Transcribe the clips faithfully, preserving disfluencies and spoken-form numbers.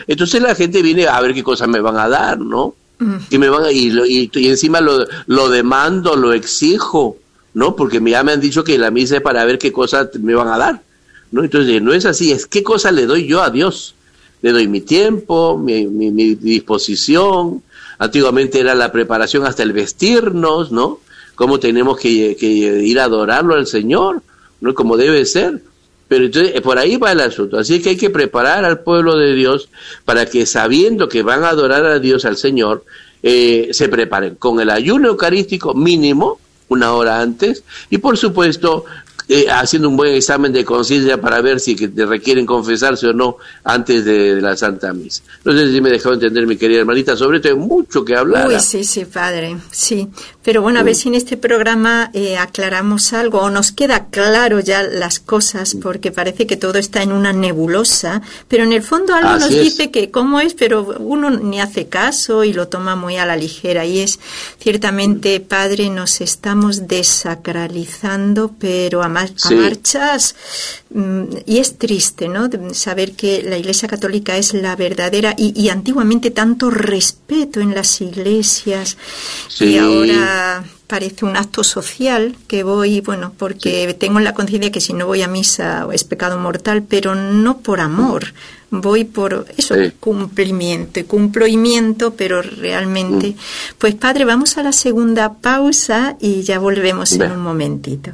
Entonces la gente viene a ver qué cosas me van a dar, ¿no? Uh-huh. Y me van a, y, y, y encima lo, lo demando, lo exijo, ¿no? Porque ya me han dicho que la misa es para ver qué cosas me van a dar, ¿no? Entonces no es así, es qué cosa le doy yo a Dios. Le doy mi tiempo, mi, mi, mi disposición. Antiguamente era la preparación hasta el vestirnos, ¿no? Cómo tenemos que, que ir a adorarlo al Señor, ¿no? Como debe ser. Pero entonces por ahí va el asunto. Así que hay que preparar al pueblo de Dios para que, sabiendo que van a adorar a Dios, al Señor, eh, se preparen con el ayuno eucarístico mínimo, una hora antes, y por supuesto eh, haciendo un buen examen de conciencia para ver si que te requieren confesarse o no antes de, de la Santa Misa. No sé si me dejó entender, mi querida hermanita, sobre esto hay mucho que hablar. Uy, sí, sí, padre, sí. Pero bueno, a ver si en este programa eh, aclaramos algo o nos queda claro ya las cosas, porque parece que todo está en una nebulosa, pero en el fondo algo Así nos es. dice que cómo es, pero uno ni hace caso y lo toma muy a la ligera. Y es, ciertamente, padre, nos estamos desacralizando, pero a, mar- sí. a marchas, mm, y es triste, ¿no?, de saber que la Iglesia Católica es la verdadera, y, y antiguamente tanto respeto en las iglesias, sí. y ahora parece un acto social que voy, bueno, porque sí. tengo en la conciencia que si no voy a misa es pecado mortal, pero no por amor, voy por eso, sí. cumplimiento y cumplimiento, pero realmente. Mm. Pues padre, vamos a la segunda pausa y ya volvemos Ve. en un momentito.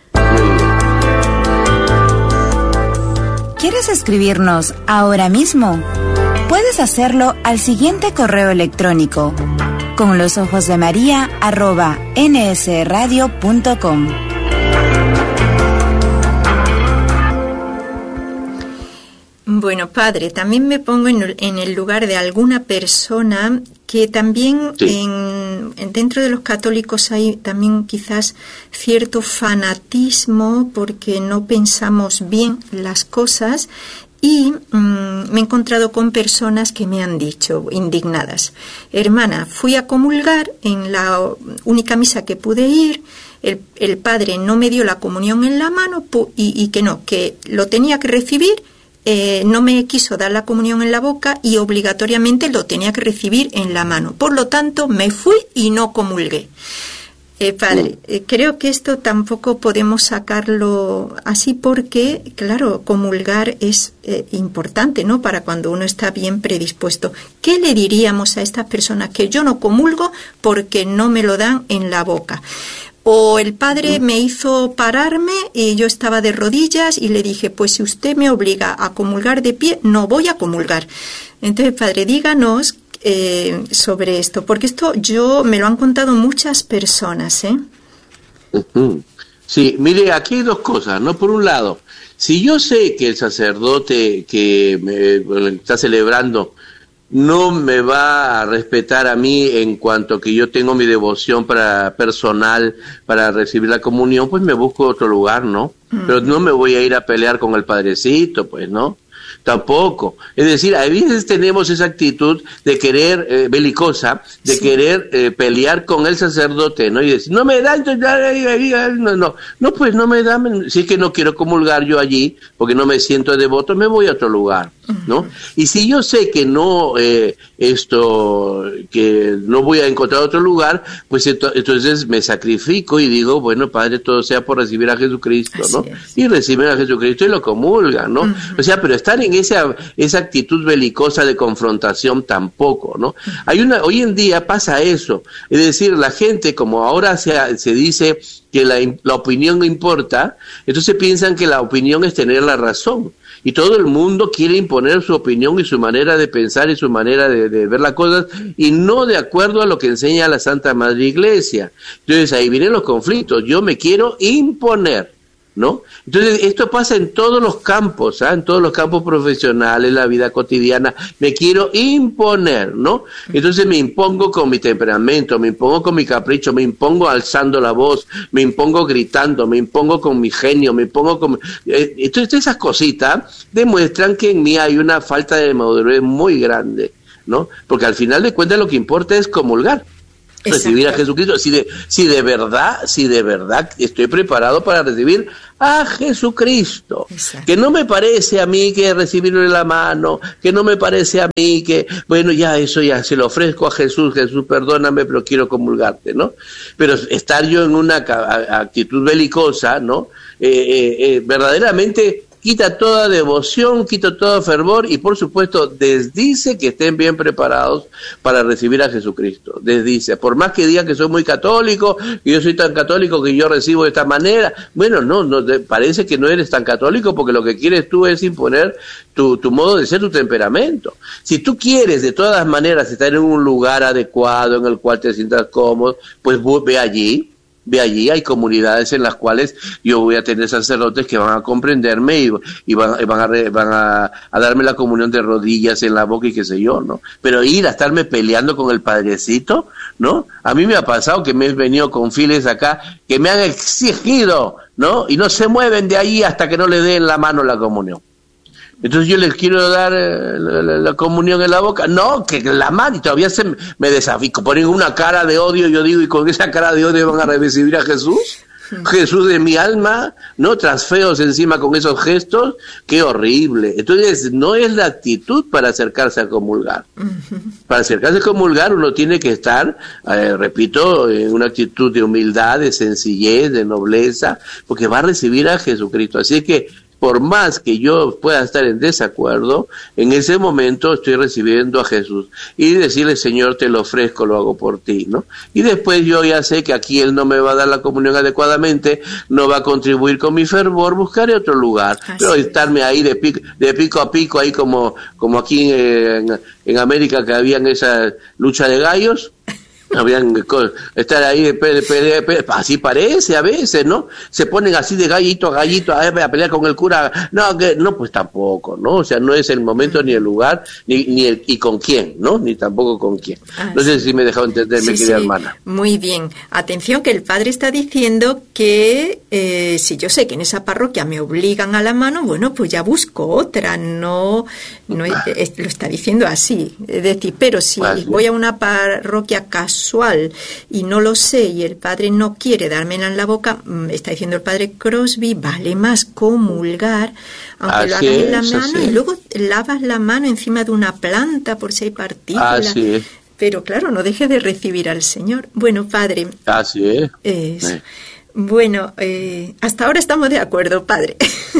¿Quieres escribirnos ahora mismo? Puedes hacerlo al siguiente correo electrónico: con los ojos de María arroba nsradio punto com. Bueno, padre, también me pongo en, en el lugar de alguna persona que también sí. en, en dentro de los católicos hay también quizás cierto fanatismo porque no pensamos bien las cosas. Y mmm, me he encontrado con personas que me han dicho, indignadas: hermana, fui a comulgar en la única misa que pude ir, el, el padre no me dio la comunión en la mano pu- y, y que no, que lo tenía que recibir, eh, no me quiso dar la comunión en la boca y obligatoriamente lo tenía que recibir en la mano. Por lo tanto, me fui y no comulgué. Eh, padre, eh, creo que esto tampoco podemos sacarlo así porque, claro, comulgar es eh, importante, ¿no?, para cuando uno está bien predispuesto. ¿Qué le diríamos a estas personas que yo no comulgo porque no me lo dan en la boca? O el padre me hizo pararme y yo estaba de rodillas y le dije, pues si usted me obliga a comulgar de pie, no voy a comulgar. Entonces, padre, díganos Eh, sobre esto, porque esto yo me lo han contado muchas personas, ¿eh? Uh-huh. Sí, mire, aquí hay dos cosas, ¿no? Por un lado, si yo sé que el sacerdote que me está celebrando no me va a respetar a mí en cuanto que yo tengo mi devoción para personal para recibir la comunión, pues me busco otro lugar, ¿no? Uh-huh. Pero no me voy a ir a pelear con el padrecito, pues, ¿no? Tampoco. Es decir, a veces tenemos esa actitud de querer, eh, belicosa, de sí. querer eh, pelear con el sacerdote, ¿no? Y decir, no me da, no, no, no, pues no me da, si es que no quiero comulgar yo allí, porque no me siento devoto, me voy a otro lugar, ¿no? Uh-huh. Y si yo sé que no, eh, esto, que no voy a encontrar otro lugar, pues ento- entonces me sacrifico y digo, bueno, Padre, todo sea por recibir a Jesucristo, ¿no? Así es. Y reciben a Jesucristo y lo comulgan, ¿no? Uh-huh. O sea, pero estar en esa esa actitud belicosa de confrontación tampoco, ¿no? Uh-huh. Hay una, hoy en día pasa eso, es decir, la gente, como ahora se, se dice que la, la opinión importa, entonces piensan que la opinión es tener la razón. Y todo el mundo quiere imponer su opinión y su manera de pensar y su manera de, de ver las cosas, y no de acuerdo a lo que enseña la Santa Madre Iglesia. Entonces ahí vienen los conflictos. Yo me quiero imponer, ¿no? Entonces esto pasa en todos los campos, ¿eh? En todos los campos profesionales, la vida cotidiana, me quiero imponer, ¿no? Entonces me impongo con mi temperamento, me impongo con mi capricho, me impongo alzando la voz, me impongo gritando, me impongo con mi genio, me impongo con... Entonces esas cositas demuestran que en mí hay una falta de madurez muy grande, ¿no? Porque al final de cuentas lo que importa es comulgar. Exacto. Recibir a Jesucristo, si de, si de verdad, si de verdad estoy preparado para recibir a Jesucristo. Exacto. Que no me parece a mí que recibirlo en la mano, que no me parece a mí que, bueno, ya eso ya se lo ofrezco a Jesús, Jesús perdóname, pero quiero comulgarte, ¿no? Pero estar yo en una actitud belicosa, ¿no? Eh, eh, eh, verdaderamente quita toda devoción, quita todo fervor y por supuesto desdice que estén bien preparados para recibir a Jesucristo. Desdice, por más que digan que soy muy católico, que yo soy tan católico que yo recibo de esta manera, bueno, no, no parece que no eres tan católico porque lo que quieres tú es imponer tu, tu modo de ser, tu temperamento. Si tú quieres de todas maneras estar en un lugar adecuado en el cual te sientas cómodo, pues ve allí. Ve allí, hay comunidades en las cuales yo voy a tener sacerdotes que van a comprenderme y, y van, van, a, van a, a darme la comunión de rodillas en la boca y qué sé yo, ¿no? Pero ir a estarme peleando con el padrecito, ¿no? A mí me ha pasado que me he venido con files acá que me han exigido, ¿no? Y no se mueven de ahí hasta que no le den la mano la comunión. Entonces yo les quiero dar eh, la, la, la comunión en la boca. No, que la mano, y todavía se me, me desafío. Ponen una cara de odio, yo digo, y con esa cara de odio van a recibir a Jesús. Jesús de mi alma, ¿no? Trasfeos encima con esos gestos. Qué horrible. Entonces no es la actitud para acercarse a comulgar. Uh-huh. Para acercarse a comulgar uno tiene que estar, eh, repito, en una actitud de humildad, de sencillez, de nobleza, porque va a recibir a Jesucristo. Así que por más que yo pueda estar en desacuerdo, en ese momento estoy recibiendo a Jesús. Y decirle, Señor, te lo ofrezco, lo hago por ti, ¿no? Y después yo ya sé que aquí Él no me va a dar la comunión adecuadamente, no va a contribuir con mi fervor, buscaré otro lugar. Así Pero estarme ahí de pico, de pico a pico, ahí como, como aquí en, en América que habían esa lucha de gallos, habían estar ahí de pe, pe, pe, así parece a veces, ¿no? Se ponen así de gallito a gallito a, a pelear con el cura. No, que no, pues tampoco, ¿no? O sea, no es el momento ni el lugar ni ni el y con quién, ¿no? Ni tampoco con quién. Ah, no sé sí. si me he dejado entender, sí, mi querida sí. hermana. Muy bien. Atención que el padre está diciendo que eh, si yo sé que en esa parroquia me obligan a la mano, bueno, pues ya busco otra. No, no es, es, lo está diciendo así. Es decir, pero si vale. voy a una parroquia casual y no lo sé y el padre no quiere dármela en la boca, está diciendo el padre Crosby, vale más comulgar aunque lo hagas en la mano y luego lavas la mano encima de una planta por si hay partículas. Así es. Pero claro, no deje de recibir al Señor. Bueno, padre. Así es. es sí. Bueno, eh, hasta ahora estamos de acuerdo, padre.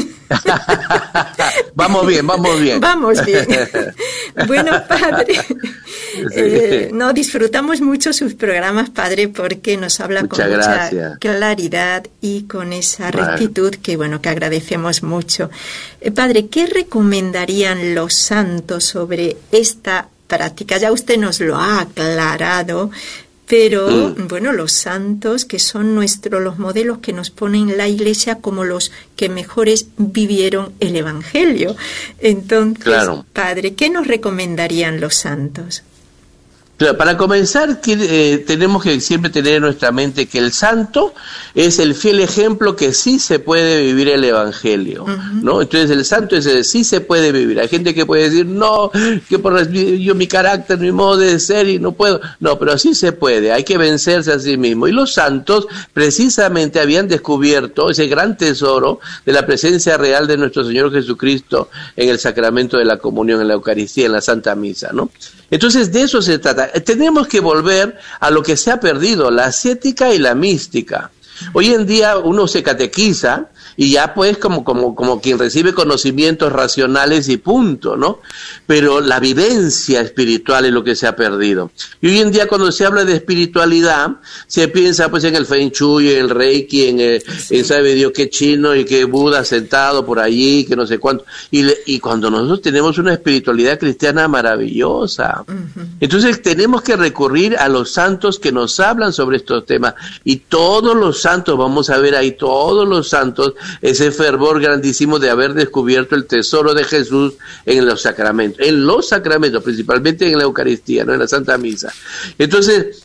Vamos bien, vamos bien. Vamos bien. Bueno, padre, sí. eh, no disfrutamos mucho sus programas, padre, porque nos habla Muchas con gracias. mucha claridad y con esa rectitud bueno. que, bueno, que agradecemos mucho. Eh, padre, ¿qué recomendarían los santos sobre esta práctica? Ya usted nos lo ha aclarado. Pero, mm. bueno, los santos, que son nuestros, los modelos que nos ponen la Iglesia como los que mejores vivieron el Evangelio. Entonces, claro. padre, ¿qué nos recomendarían los santos? Claro, para comenzar, eh, tenemos que siempre tener en nuestra mente que el santo es el fiel ejemplo que sí se puede vivir el Evangelio, uh-huh. ¿no? Entonces el santo es el sí se puede vivir. Hay gente que puede decir, no, que por yo mi carácter, mi modo de ser y no puedo. No, pero sí se puede, hay que vencerse a sí mismo. Y los santos precisamente habían descubierto ese gran tesoro de la presencia real de nuestro Señor Jesucristo en el sacramento de la comunión, en la Eucaristía, en la Santa Misa, ¿no? Entonces de eso se trata. Tenemos que volver a lo que se ha perdido, la ascética y la mística. Hoy en día uno se catequiza y ya pues como, como, como quien recibe conocimientos racionales y punto, ¿no? Pero la vivencia espiritual es lo que se ha perdido. Y hoy en día cuando se habla de espiritualidad, se piensa pues en el Feng Shui, en el Reiki, en, el, en sabe Dios qué chino y qué Buda sentado por allí, que no sé cuánto. Y, le, y cuando nosotros tenemos una espiritualidad cristiana maravillosa, uh-huh. entonces tenemos que recurrir a los santos que nos hablan sobre estos temas. Y todos los santos, vamos a ver ahí, todos los santos, ese fervor grandísimo de haber descubierto el tesoro de Jesús en los sacramentos, en los sacramentos, principalmente en la Eucaristía, no en la Santa Misa. Entonces,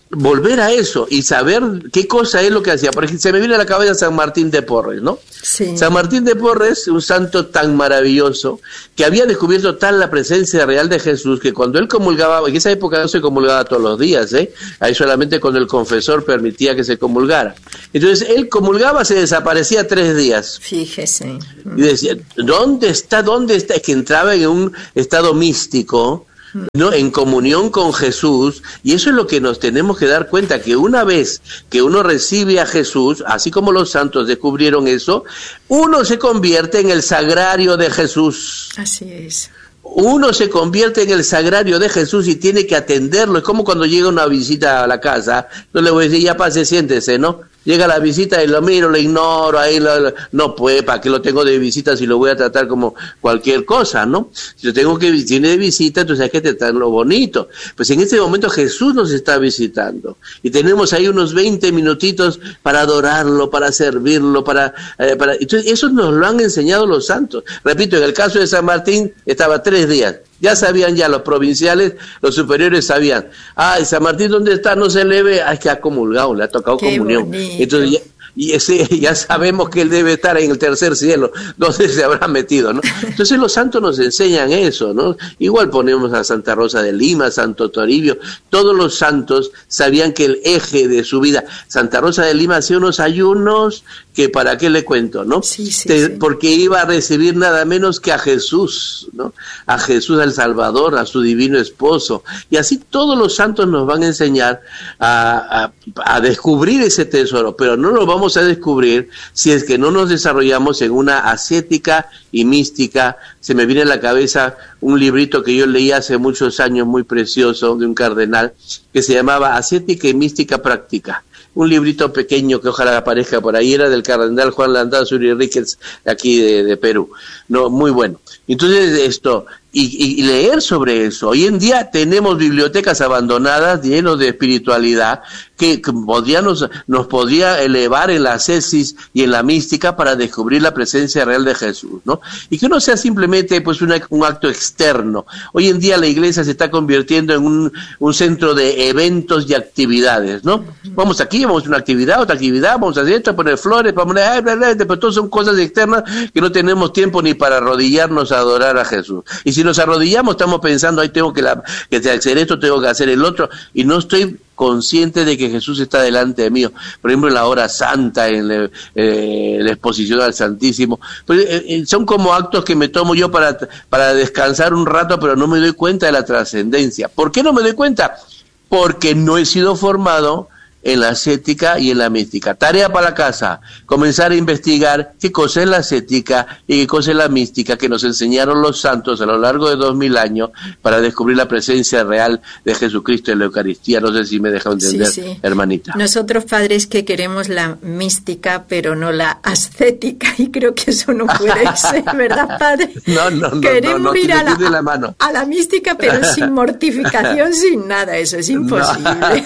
volver a eso y saber qué cosa es lo que hacía. Por ejemplo, se me viene a la cabeza San Martín de Porres, ¿no? Sí. San Martín de Porres, un santo tan maravilloso, que había descubierto tal la presencia real de Jesús, que cuando él comulgaba, en esa época no se comulgaba todos los días, ¿eh? Ahí solamente cuando el confesor permitía que se comulgara. Entonces, él comulgaba, se desaparecía tres días. Fíjese. Y decía, ¿dónde está? ¿Dónde está? Es que entraba en un estado místico, ¿no? En comunión con Jesús, y eso es lo que nos tenemos que dar cuenta, que una vez que uno recibe a Jesús, así como los santos descubrieron eso, uno se convierte en el sagrario de Jesús. Así es. Uno se convierte en el sagrario de Jesús y tiene que atenderlo. Es como cuando llega una visita a la casa, no le voy a decir, ya pase, siéntese, ¿no? Llega la visita y lo miro, lo ignoro, ahí lo, lo, no puede, ¿para qué lo tengo de visita si lo voy a tratar como cualquier cosa, ¿no? Si lo tengo que tiene de visita, entonces hay que tratarlo bonito. Pues en este momento Jesús nos está visitando y tenemos ahí unos veinte minutitos para adorarlo, para servirlo, para, eh, para... Entonces eso nos lo han enseñado los santos. Repito, en el caso de San Martín estaba tres días. Ya sabían ya los provinciales, los superiores sabían. Ay, San Martín, ¿dónde está? No se le ve. Ay, que ha comulgado, le ha tocado Qué comunión. Bonito. Entonces ya, y ese, ya sabemos que él debe estar en el tercer cielo, donde se habrá metido, ¿no? Entonces los santos nos enseñan eso, ¿no? Igual ponemos a Santa Rosa de Lima, Santo Toribio, todos los santos sabían que el eje de su vida, Santa Rosa de Lima hacía unos ayunos que para qué le cuento, ¿no? Sí, sí, Te, sí. Porque iba a recibir nada menos que a Jesús, ¿no? A Jesús al Salvador, a su divino esposo. Y así todos los santos nos van a enseñar a, a, a descubrir ese tesoro, pero no lo vamos a descubrir si es que no nos desarrollamos en una ascética y mística. Se me viene a la cabeza un librito que yo leí hace muchos años, muy precioso, de un cardenal, que se llamaba Ascética y Mística Práctica. Un librito pequeño que ojalá aparezca por ahí, era del cardenal Juan Landazuri Ríquez, de aquí de, de Perú. No, muy bueno. Entonces esto, y, y, y leer sobre eso. Hoy en día tenemos bibliotecas abandonadas llenas de espiritualidad que, que podría nos, nos podría elevar en la ascesis y en la mística para descubrir la presencia real de Jesús, ¿no? Y que no sea simplemente pues una, un acto externo. Hoy en día la iglesia se está convirtiendo en un, un centro de eventos y actividades, ¿no? Vamos aquí, vamos a una actividad, otra actividad, vamos a hacer esto, poner flores, vamos a poner, pero todo son cosas externas que no tenemos tiempo ni para arrodillarnos a adorar a Jesús. Y si nos arrodillamos estamos pensando, ay, tengo que, la, que hacer esto, tengo que hacer el otro, y no estoy consciente de que Jesús está delante de mí. Por ejemplo, en la hora santa, en la, eh, la exposición al Santísimo. Pues, eh, son como actos que me tomo yo para, para descansar un rato, pero no me doy cuenta de la trascendencia. ¿Por qué no me doy cuenta? Porque no he sido formado en la ascética y en la mística. Tarea para la casa, comenzar a investigar qué cosa es la ascética y qué cosa es la mística que nos enseñaron los santos a lo largo de dos mil años para descubrir la presencia real de Jesucristo en la Eucaristía. No sé si me deja entender, sí, sí. Hermanita. Nosotros, padres, que queremos la mística, pero no la ascética, y creo que eso no puede ser, ¿verdad, padre? No, no, no. Queremos no, no, ir a la, la mano. a la mística, pero sin mortificación, sin nada. Eso es imposible.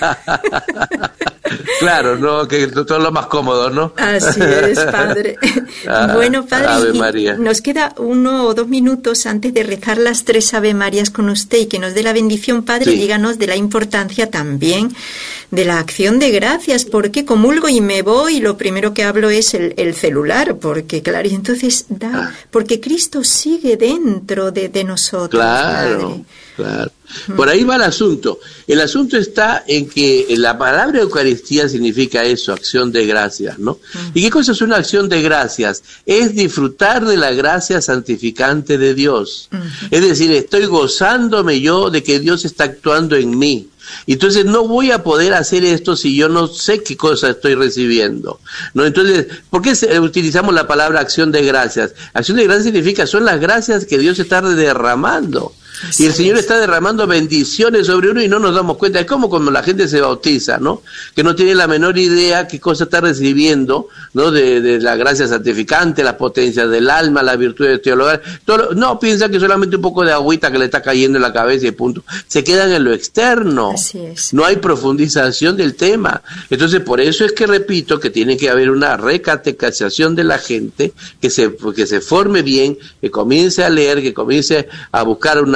No. Claro, no, que todo lo más cómodo, ¿no? Así es, padre. Ah, bueno, padre, Ave María. Nos queda uno o dos minutos antes de rezar las tres Ave Marías con usted y que nos dé la bendición, padre. Sí. Díganos de la importancia también de la acción de gracias, porque comulgo y me voy y lo primero que hablo es el, el celular, porque claro, y entonces da, ah. porque Cristo sigue dentro de, de nosotros, claro, padre. Claro. Por ahí va el asunto. El asunto está en que la palabra Eucaristía significa eso, acción de gracias, ¿no? ¿Y qué cosa es una acción de gracias? Es disfrutar de la gracia santificante de Dios. Es decir, estoy gozándome yo de que Dios está actuando en mí. Entonces no voy a poder hacer esto si yo no sé qué cosa estoy recibiendo, ¿no? Entonces, ¿por qué utilizamos la palabra acción de gracias? Acción de gracias significa, son las gracias que Dios está derramando. Y el Señor está derramando bendiciones sobre uno y no nos damos cuenta. Es como cuando la gente se bautiza, ¿no? Que no tiene la menor idea qué cosa está recibiendo, ¿no? De, de la gracia santificante, las potencias del alma, las virtudes teologales. Todo, no, piensa que solamente un poco de agüita que le está cayendo en la cabeza y punto. Se quedan en lo externo. Así es. No hay profundización del tema. Entonces, por eso es que repito que tiene que haber una recatequización de la gente, que se, que se forme bien, que comience a leer, que comience a buscar una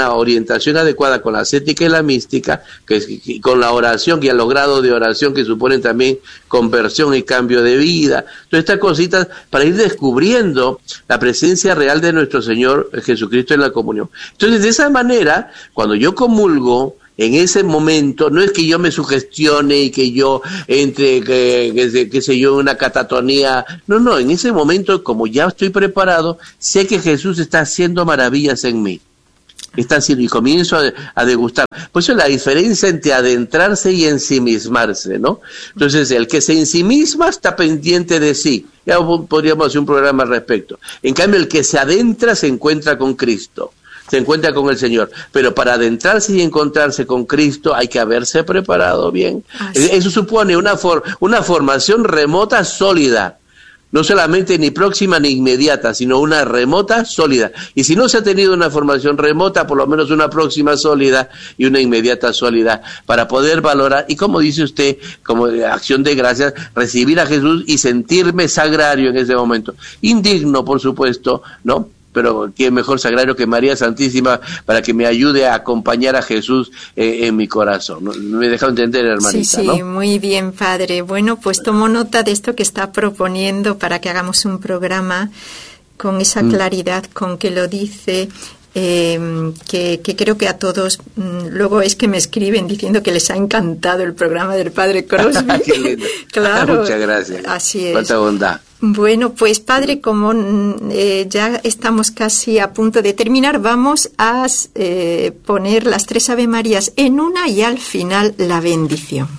una orientación adecuada con la ascética y la mística, que es, con la oración y a los grados de oración que suponen también conversión y cambio de vida. Todas estas cositas para ir descubriendo la presencia real de nuestro Señor Jesucristo en la comunión. Entonces, de esa manera, cuando yo comulgo, en ese momento, no es que yo me sugestione y que yo entre, que, que, que sé yo, una catatonía. No, no, en ese momento, como ya estoy preparado, sé que Jesús está haciendo maravillas en mí. Está haciendo, y comienzo a, a degustar. Por eso la diferencia entre adentrarse y ensimismarse, ¿no? Entonces, el que se ensimisma está pendiente de sí. Ya podríamos hacer un programa al respecto. En cambio, el que se adentra se encuentra con Cristo. Se encuentra con el Señor, pero para adentrarse y encontrarse con Cristo hay que haberse preparado bien. Así. Eso supone una for, una formación remota sólida, no solamente ni próxima ni inmediata, sino una remota sólida. Y si no se ha tenido una formación remota, por lo menos una próxima sólida y una inmediata sólida, para poder valorar, y como dice usted, como acción de gracias, recibir a Jesús y sentirme sagrario en ese momento. Indigno, por supuesto, ¿no? Pero qué mejor sagrario que María Santísima para que me ayude a acompañar a Jesús eh, en mi corazón. ¿Me he dejado entender, hermanita? Sí, sí, ¿no? Muy bien, padre. Bueno, pues tomo nota de esto que está proponiendo para que hagamos un programa con esa claridad mm. con que lo dice. Eh, que, que creo que a todos, mmm, luego es que me escriben diciendo que les ha encantado el programa del padre Crosby. Qué lindo. Claro, muchas gracias. Así es. Cuánta bondad. Bueno, pues padre, como eh, ya estamos casi a punto de terminar, vamos a eh, poner las tres Ave Marías en una y al final la bendición.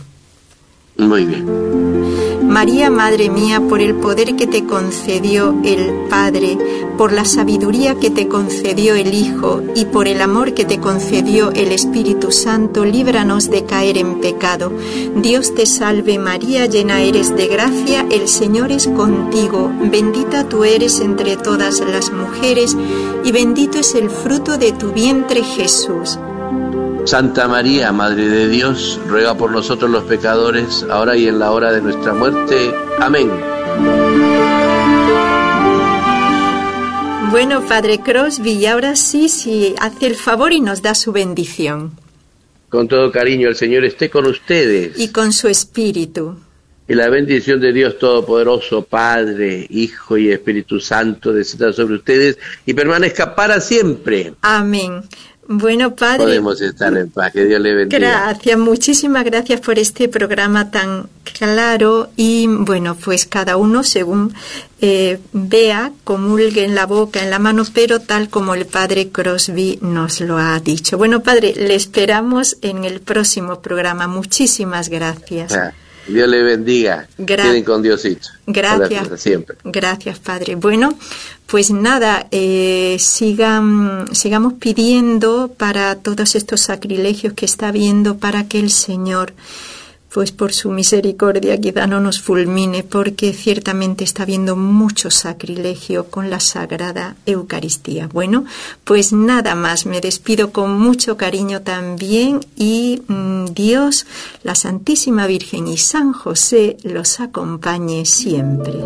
Muy bien. María, Madre mía, por el poder que te concedió el Padre, por la sabiduría que te concedió el Hijo y por el amor que te concedió el Espíritu Santo, líbranos de caer en pecado. Dios te salve María, llena eres de gracia, el Señor es contigo, bendita tú eres entre todas las mujeres y bendito es el fruto de tu vientre Jesús. Santa María, Madre de Dios, ruega por nosotros los pecadores, ahora y en la hora de nuestra muerte. Amén. Bueno, padre Crosby, y ahora sí, sí, hace el favor y nos da su bendición. Con todo cariño, el Señor esté con ustedes. Y con su espíritu. Y la bendición de Dios Todopoderoso, Padre, Hijo y Espíritu Santo, descienda sobre ustedes y permanezca para siempre. Amén. Bueno, padre. Podemos estar en paz, que Dios le bendiga. Gracias, muchísimas gracias por este programa tan claro y bueno, pues cada uno según eh, vea, comulgue en la boca, en la mano, pero tal como el padre Crosby nos lo ha dicho. Bueno, padre, le esperamos en el próximo programa. Muchísimas gracias. Ah. Dios le bendiga. Gra- Queden con Diosito. Gracias. Siempre. Gracias, padre. Bueno, pues nada, eh, sigan, sigamos pidiendo para todos estos sacrilegios que está habiendo, para que el Señor, pues por su misericordia, quizá no nos fulmine, porque ciertamente está habiendo mucho sacrilegio con la Sagrada Eucaristía. Bueno, pues nada más, me despido con mucho cariño también y mmm, Dios, la Santísima Virgen y San José los acompañe siempre.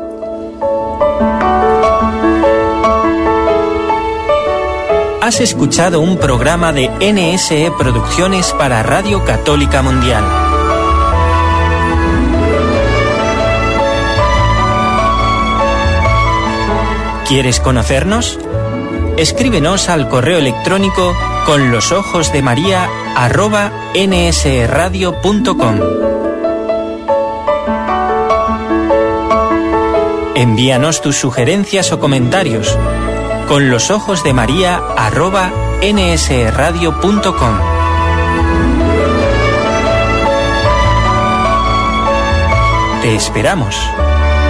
Has escuchado un programa de N S E Producciones para Radio Católica Mundial. ¿Quieres conocernos? Escríbenos al correo electrónico con los ojos de María arroba nsradio punto com. Envíanos tus sugerencias o comentarios con los ojos de María arroba nsradio punto com. Te esperamos.